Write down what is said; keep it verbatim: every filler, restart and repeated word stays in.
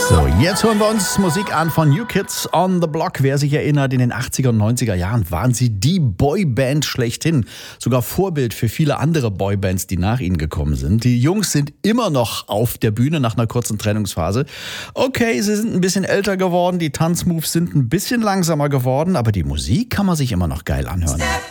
So, jetzt hören wir uns Musik an von New Kids on the Block. Wer sich erinnert, in den achtziger und neunziger Jahren waren sie die Boyband schlechthin. Sogar Vorbild für viele andere Boybands, die nach ihnen gekommen sind. Die Jungs sind immer noch auf der Bühne nach einer kurzen Trennungsphase. Okay, sie sind ein bisschen älter geworden, die Tanzmoves sind ein bisschen langsamer geworden, aber die Musik kann man sich immer noch geil anhören.